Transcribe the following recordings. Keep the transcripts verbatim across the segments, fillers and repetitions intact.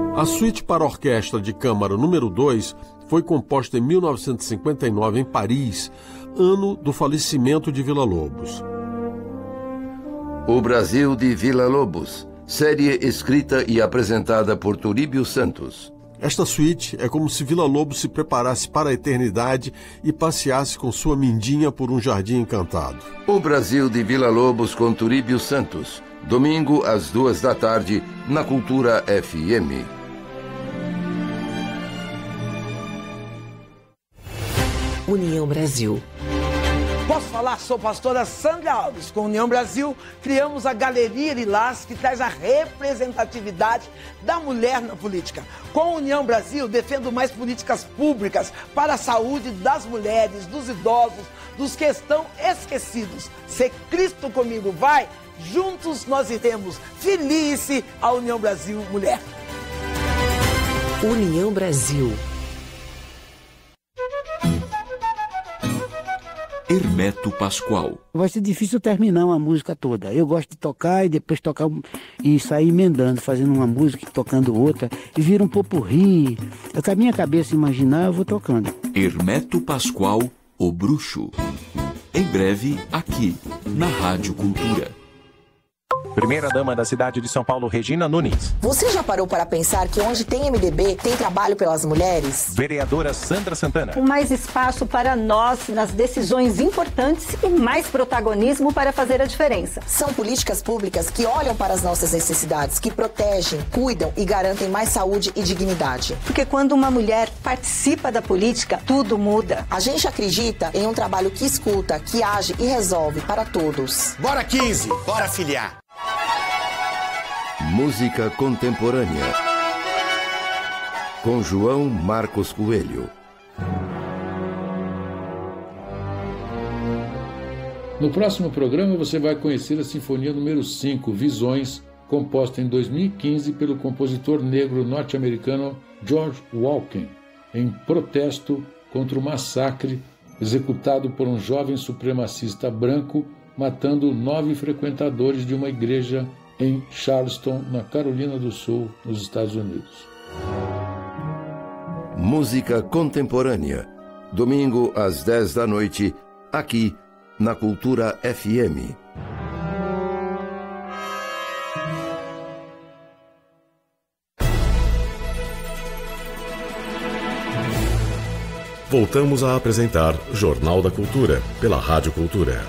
A suíte para orquestra de câmara número dois foi composta em mil novecentos e cinquenta e nove em Paris, ano do falecimento de Villa-Lobos. O Brasil de Villa-Lobos, série escrita e apresentada por Turíbio Santos. Esta suíte é como se Villa-Lobos se preparasse para a eternidade e passeasse com sua mindinha por um jardim encantado. O Brasil de Villa-Lobos com Turíbio Santos, domingo às duas da tarde, na Cultura F M. União Brasil. Posso falar? Sou pastora Sandra Alves. Com União Brasil, criamos a Galeria Lilás, que traz a representatividade da mulher na política. Com União Brasil, defendo mais políticas públicas para a saúde das mulheres, dos idosos, dos que estão esquecidos. Se Cristo comigo vai, juntos nós iremos. Felice a União Brasil Mulher. União Brasil. Hermeto Pascoal. Vai ser difícil terminar uma música toda. Eu gosto de tocar e depois tocar e sair emendando, fazendo uma música e tocando outra. E vira um popurrí. É com a minha cabeça imaginar, eu vou tocando. Hermeto Pascoal, o Bruxo. Em breve, aqui, na Rádio Cultura. Primeira-dama da cidade de São Paulo, Regina Nunes. Você já parou para pensar que onde tem M D B, tem trabalho pelas mulheres? Vereadora Sandra Santana. Com mais espaço para nós nas decisões importantes e mais protagonismo para fazer a diferença. São políticas públicas que olham para as nossas necessidades, que protegem, cuidam e garantem mais saúde e dignidade. Porque quando uma mulher participa da política, tudo muda. A gente acredita em um trabalho que escuta, que age e resolve para todos. Bora quinze, bora filiar. Música contemporânea com João Marcos Coelho. No próximo programa você vai conhecer a Sinfonia número cinco, Visões, composta em dois mil e quinze pelo compositor negro norte-americano George Walken, em protesto contra o massacre executado por um jovem supremacista branco, matando nove frequentadores de uma igreja em Charleston, na Carolina do Sul, nos Estados Unidos. Música contemporânea, domingo às dez da noite, aqui na Cultura F M. Voltamos a apresentar Jornal da Cultura, pela Rádio Cultura.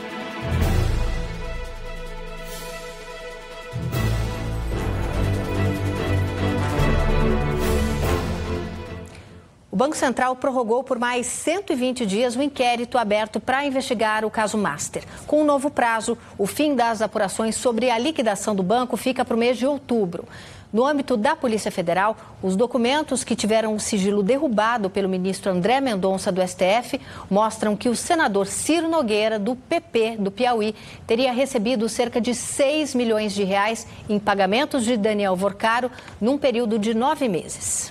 O Banco Central prorrogou por mais cento e vinte dias o inquérito aberto para investigar o caso Master. Com um novo prazo, o fim das apurações sobre a liquidação do banco fica para o mês de outubro. No âmbito da Polícia Federal, os documentos que tiveram o sigilo derrubado pelo ministro André Mendonça do S T F mostram que o senador Ciro Nogueira, do P P do Piauí, teria recebido cerca de seis milhões de reais em pagamentos de Daniel Vorcaro num período de nove meses.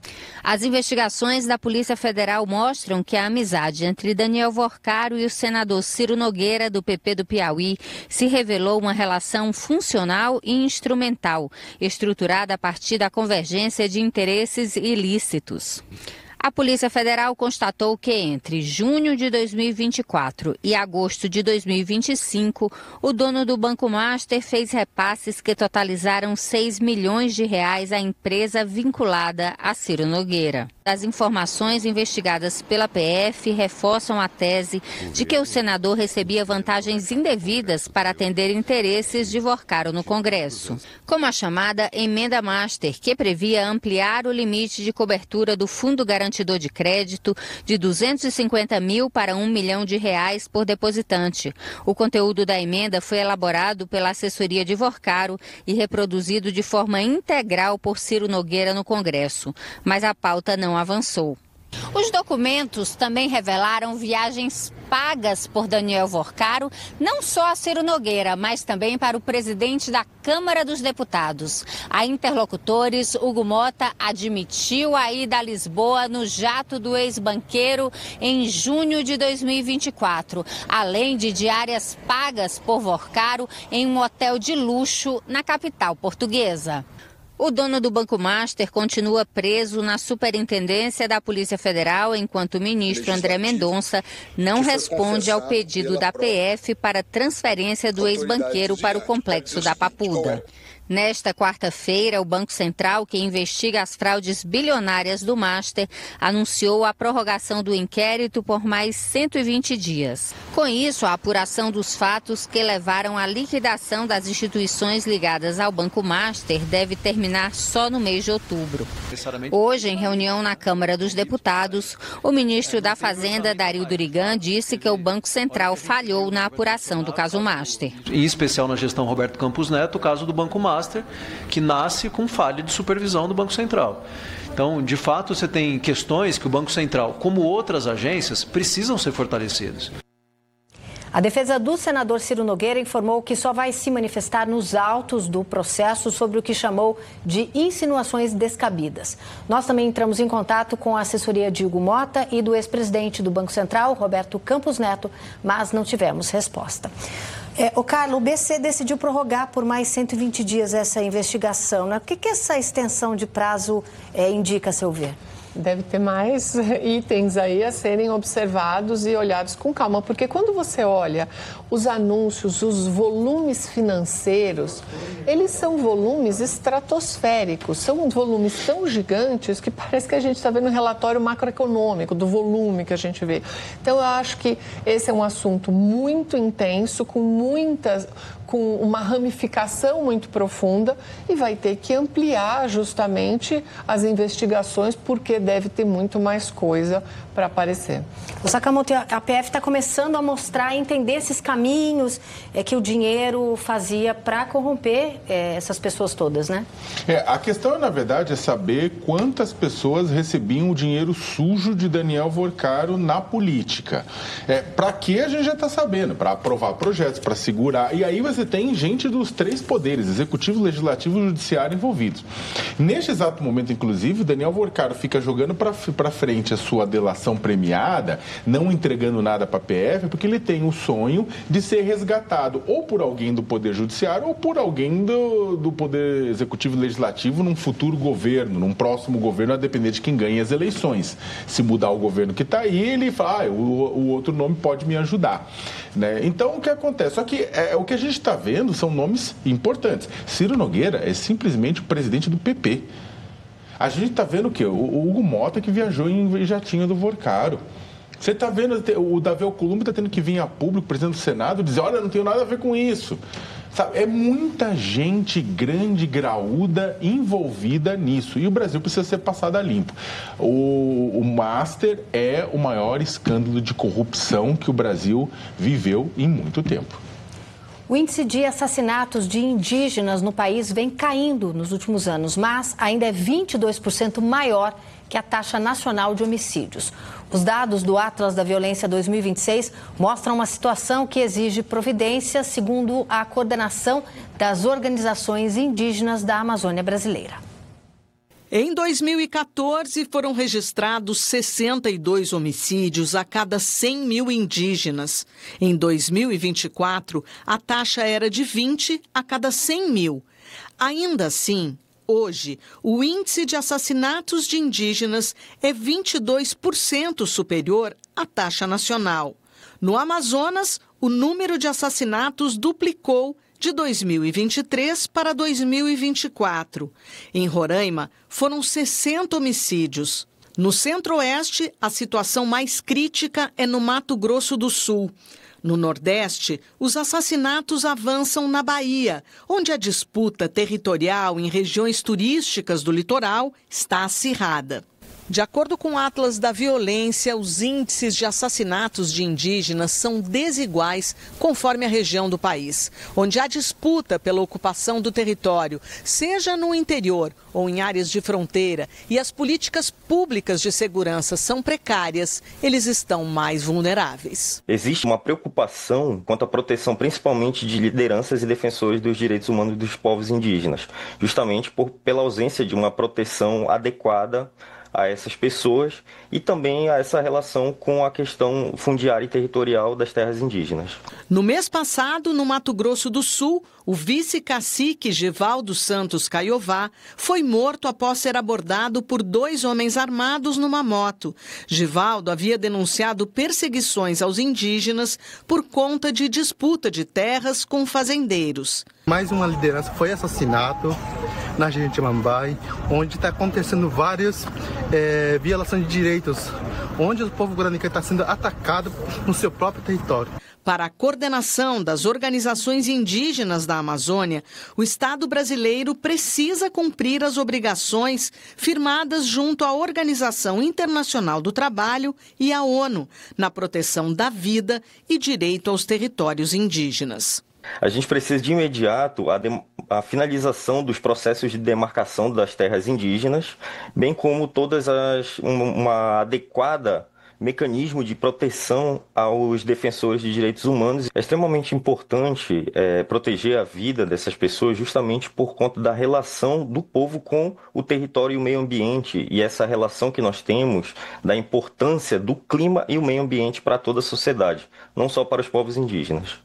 As investigações da Polícia Federal mostram que a amizade entre Daniel Vorcaro e o senador Ciro Nogueira, do P P do Piauí, se revelou uma relação funcional e instrumental, estruturada a partir da convergência de interesses ilícitos. A Polícia Federal constatou que entre junho de dois mil e vinte e quatro e agosto de dois mil e vinte e cinco, o dono do Banco Master fez repasses que totalizaram seis milhões de reais à empresa vinculada a Ciro Nogueira. As informações investigadas pela P F reforçam a tese de que o senador recebia vantagens indevidas para atender interesses de Vorcaro no Congresso, como a chamada Emenda Master, que previa ampliar o limite de cobertura do Fundo Garantidor de Crédito de duzentos e cinquenta mil para um milhão de reais por depositante. O conteúdo da emenda foi elaborado pela assessoria de Vorcaro e reproduzido de forma integral por Ciro Nogueira no Congresso, mas a pauta não avançou. Os documentos também revelaram viagens pagas por Daniel Vorcaro, não só a Ciro Nogueira, mas também para o presidente da Câmara dos Deputados. A interlocutores, Hugo Mota admitiu a ida a Lisboa no jato do ex-banqueiro em junho de dois mil e vinte e quatro, além de diárias pagas por Vorcaro em um hotel de luxo na capital portuguesa. O dono do Banco Master continua preso na Superintendência da Polícia Federal, enquanto o ministro André Mendonça não responde ao pedido da P F para transferência do ex-banqueiro para o complexo da Papuda. Nesta quarta-feira, o Banco Central, que investiga as fraudes bilionárias do Master, anunciou a prorrogação do inquérito por mais cento e vinte dias. Com isso, a apuração dos fatos que levaram à liquidação das instituições ligadas ao Banco Master deve terminar só no mês de outubro. Hoje, em reunião na Câmara dos Deputados, o ministro da Fazenda, Dario Durigan, disse que o Banco Central falhou na apuração do caso Master. Em especial na gestão Roberto Campos Neto, o caso do Banco Master, que nasce com falha de supervisão do Banco Central. Então, de fato, você tem questões que o Banco Central, como outras agências, precisam ser fortalecidos. A defesa do senador Ciro Nogueira informou que só vai se manifestar nos autos do processo sobre o que chamou de insinuações descabidas. Nós também entramos em contato com a assessoria de Hugo Mota e do ex-presidente do Banco Central, Roberto Campos Neto, mas não tivemos resposta. É, o Carlos, o B C decidiu prorrogar por mais cento e vinte dias essa investigação, né? O que, que essa extensão de prazo é, indica, a seu ver? Deve ter mais itens aí a serem observados e olhados com calma, porque quando você olha os anúncios, os volumes financeiros, eles são volumes estratosféricos, são volumes tão gigantes que parece que a gente está vendo um relatório macroeconômico do volume que a gente vê. Então, eu acho que esse é um assunto muito intenso, com muitas... com uma ramificação muito profunda e vai ter que ampliar justamente as investigações, porque deve ter muito mais coisa para aparecer. O Sakamoto, a P F está começando a mostrar, entender esses caminhos é, que o dinheiro fazia para corromper é, essas pessoas todas, né? É, a questão, na verdade, é saber quantas pessoas recebiam o dinheiro sujo de Daniel Vorcaro na política. É, para que a gente já está sabendo? Para aprovar projetos, para segurar. E aí você tem gente dos três poderes, executivo, legislativo e judiciário, envolvidos. Neste exato momento, inclusive, Daniel Vorcaro fica jogando para frente a sua delação premiada, não entregando nada para a P F, porque ele tem o sonho de ser resgatado ou por alguém do Poder Judiciário ou por alguém do, do Poder Executivo e Legislativo num futuro governo, num próximo governo, a depender de quem ganhe as eleições. Se mudar o governo que está aí, ele fala, ah, o, o outro nome pode me ajudar. Né? Então, o que acontece? Só que é, o que a gente está vendo são nomes importantes. Ciro Nogueira é simplesmente o presidente do P P. A gente está vendo o quê? O Hugo Mota, que viajou em jatinho do Vorcaro. Você está vendo, o Davi Alcolumbre está tendo que vir a público, presidente do Senado, dizer, olha, não tenho nada a ver com isso. Sabe? É muita gente grande, graúda, envolvida nisso. E o Brasil precisa ser passado a limpo. O, o Master é o maior escândalo de corrupção que o Brasil viveu em muito tempo. O índice de assassinatos de indígenas no país vem caindo nos últimos anos, mas ainda é vinte e dois por cento maior que a taxa nacional de homicídios. Os dados do Atlas da Violência dois mil e vinte e seis mostram uma situação que exige providência, segundo a coordenação das organizações indígenas da Amazônia Brasileira. Em dois mil e quatorze, foram registrados sessenta e dois homicídios a cada cem mil indígenas. Em dois mil e vinte e quatro, a taxa era de vinte a cada cem mil. Ainda assim, hoje, o índice de assassinatos de indígenas é vinte e dois por cento superior à taxa nacional. No Amazonas, o número de assassinatos duplicou de dois mil e vinte e três para dois mil e vinte e quatro. Em Roraima, foram sessenta homicídios. No Centro-Oeste, a situação mais crítica é no Mato Grosso do Sul. No Nordeste, os assassinatos avançam na Bahia, onde a disputa territorial em regiões turísticas do litoral está acirrada. De acordo com o Atlas da Violência, os índices de assassinatos de indígenas são desiguais conforme a região do país, onde há disputa pela ocupação do território, seja no interior ou em áreas de fronteira, e as políticas públicas de segurança são precárias, eles estão mais vulneráveis. Existe uma preocupação quanto à proteção principalmente de lideranças e defensores dos direitos humanos dos povos indígenas, justamente por, pela ausência de uma proteção adequada a essas pessoas e também a essa relação com a questão fundiária e territorial das terras indígenas. No mês passado, no Mato Grosso do Sul, o vice-cacique Givaldo Santos Caiová foi morto após ser abordado por dois homens armados numa moto. Givaldo havia denunciado perseguições aos indígenas por conta de disputa de terras com fazendeiros. Mais uma liderança foi assassinado na Jequitinhonha, onde está acontecendo várias é, violações de direitos, onde o povo guarani está sendo atacado no seu próprio território. Para a coordenação das organizações indígenas da Amazônia, o Estado brasileiro precisa cumprir as obrigações firmadas junto à Organização Internacional do Trabalho e à ONU, na proteção da vida e direito aos territórios indígenas. A gente precisa de imediato a, de, a finalização dos processos de demarcação das terras indígenas, bem como todas as uma, uma adequada mecanismo de proteção aos defensores de direitos humanos. É extremamente importante é, proteger a vida dessas pessoas justamente por conta da relação do povo com o território e o meio ambiente e essa relação que nós temos da importância do clima e o meio ambiente para toda a sociedade, não só para os povos indígenas.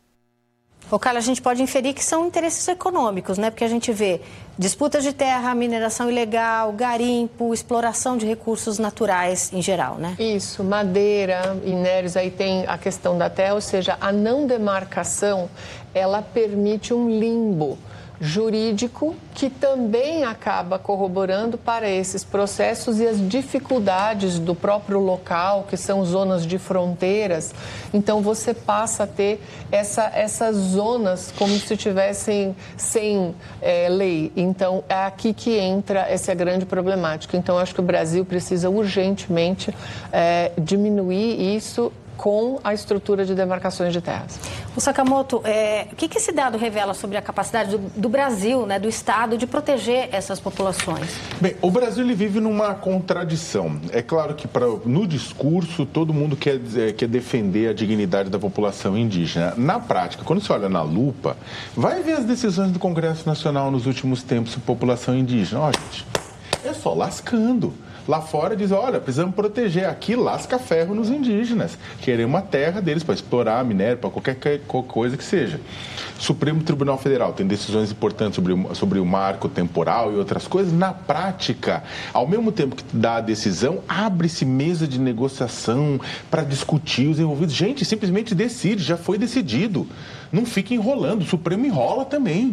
Ô, Carla, a gente pode inferir que são interesses econômicos, né? Porque a gente vê disputas de terra, mineração ilegal, garimpo, exploração de recursos naturais em geral, né? Isso, madeira, minérios, aí tem a questão da terra, ou seja, a não demarcação, ela permite um limbo jurídico que também acaba corroborando para esses processos e as dificuldades do próprio local, que são zonas de fronteiras. Então, você passa a ter essa, essas zonas como se tivessem sem é, lei. Então, é aqui que entra essa grande problemática. Então, acho que o Brasil precisa urgentemente é, diminuir isso com a estrutura de demarcações de terras. O Sakamoto, é, o que, que esse dado revela sobre a capacidade do, do Brasil, né, do Estado, de proteger essas populações? Bem, o Brasil ele vive numa contradição. É claro que pra, no discurso todo mundo quer, é, quer defender a dignidade da população indígena. Na prática, quando você olha na lupa, vai ver as decisões do Congresso Nacional nos últimos tempos sobre população indígena. Ó, gente, é só lascando. Lá fora diz, olha, precisamos proteger. Aqui lasca ferro nos indígenas. Queremos a terra deles para explorar minério, para qualquer, qualquer coisa que seja. Supremo Tribunal Federal tem decisões importantes sobre, sobre o marco temporal e outras coisas. Na prática, ao mesmo tempo que dá a decisão, abre-se mesa de negociação para discutir os envolvidos. Gente, simplesmente decide, já foi decidido. Não fica enrolando, o Supremo enrola também.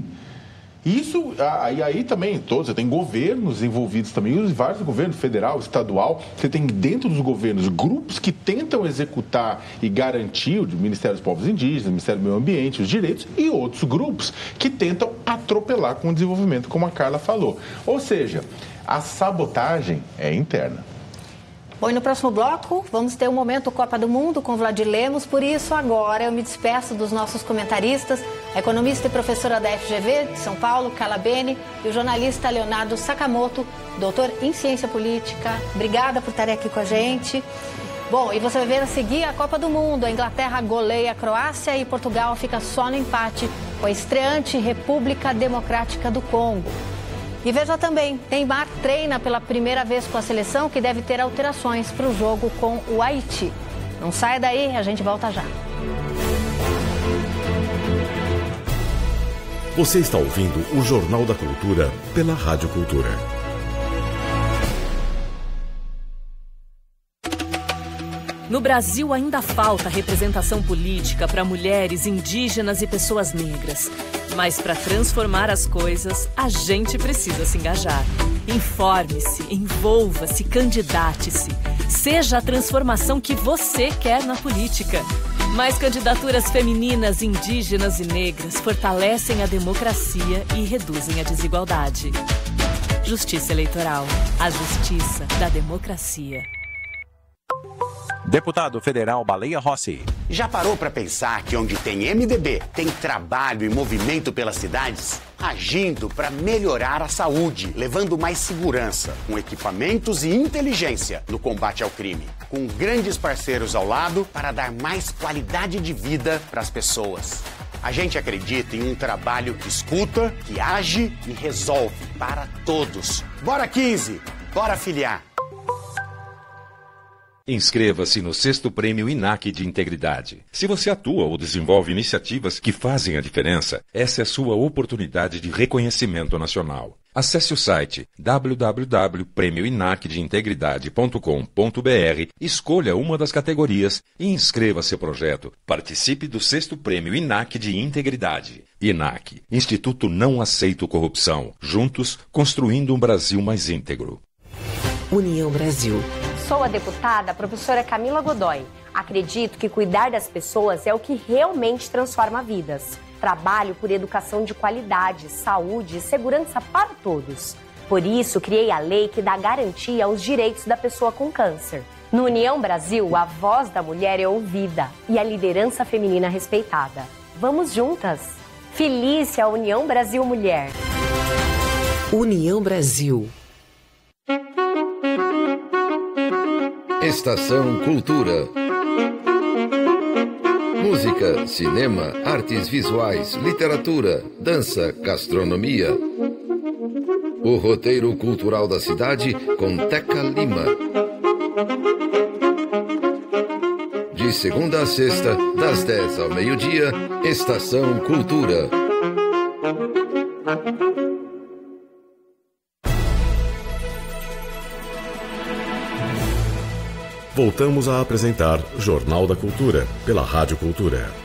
Isso, aí, aí também, todos, você tem governos envolvidos também, vários governos, federal, estadual, você tem dentro dos governos grupos que tentam executar e garantir o Ministério dos Povos Indígenas, o Ministério do Meio Ambiente, os direitos, e outros grupos que tentam atropelar com o desenvolvimento, como a Carla falou. Ou seja, a sabotagem é interna. Bom, e no próximo bloco vamos ter o Momento Copa do Mundo com Vladir Lemos. Por isso, agora eu me despeço dos nossos comentaristas, a economista e professora da F G V de São Paulo, Carla Bene, e o jornalista Leonardo Sakamoto, doutor em Ciência Política. Obrigada por estarem aqui com a gente. Bom, e você vai ver a seguir a Copa do Mundo. A Inglaterra goleia a Croácia e Portugal fica só no empate com a estreante República Democrática do Congo. E veja também, Neymar treina pela primeira vez com a seleção, que deve ter alterações para o jogo com o Haiti. Não saia daí, a gente volta já. Você está ouvindo o Jornal da Cultura pela Rádio Cultura. No Brasil ainda falta representação política para mulheres, indígenas e pessoas negras. Mas para transformar as coisas, a gente precisa se engajar. Informe-se, envolva-se, candidate-se. Seja a transformação que você quer na política. Mais candidaturas femininas, indígenas e negras fortalecem a democracia e reduzem a desigualdade. Justiça Eleitoral. A justiça da democracia. Deputado federal Baleia Rossi. Já parou para pensar que onde tem M D B, tem trabalho e movimento pelas cidades? Agindo para melhorar a saúde, levando mais segurança, com equipamentos e inteligência no combate ao crime. Com grandes parceiros ao lado para dar mais qualidade de vida para as pessoas. A gente acredita em um trabalho que escuta, que age e resolve para todos. Bora quinze! Bora filiar! Inscreva-se no sexto Prêmio I N A C de Integridade. Se você atua ou desenvolve iniciativas que fazem a diferença, essa é a sua oportunidade de reconhecimento nacional. Acesse o site w w w ponto prêmio inac de integridade ponto com ponto b r, escolha uma das categorias e inscreva seu projeto. Participe do sexto Prêmio I N A C de Integridade. I N A C, Instituto Não Aceito Corrupção. Juntos, construindo um Brasil mais íntegro. União Brasil. Sou a deputada professora Camila Godoy. Acredito que cuidar das pessoas é o que realmente transforma vidas. Trabalho por educação de qualidade, saúde e segurança para todos. Por isso, criei a lei que dá garantia aos direitos da pessoa com câncer. No União Brasil, a voz da mulher é ouvida e a liderança feminina respeitada. Vamos juntas! Feliz a União Brasil Mulher! União Brasil. Estação Cultura. Música, cinema, artes visuais, literatura, dança, gastronomia. O roteiro cultural da cidade com Teca Lima. De segunda a sexta, das dez ao meio-dia, Estação Cultura. Voltamos a apresentar Jornal da Cultura, pela Rádio Cultura.